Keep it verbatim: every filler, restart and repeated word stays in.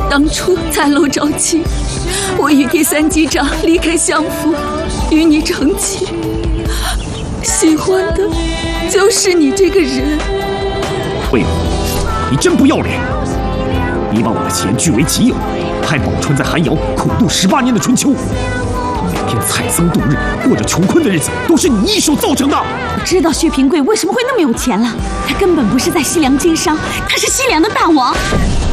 当初在楼招亲，我与第三机长离开相府，与你成亲，喜欢的就是你这个人。 退了，你真不要脸！你把我的钱据为己有，害宝钏在寒窑苦度十八年的春秋，每天采桑度日，过着穷困的日子，都是你一手造成的。 我知道薛平贵为什么会那么有钱了，他根本不是在西凉经商，他是西凉的大王。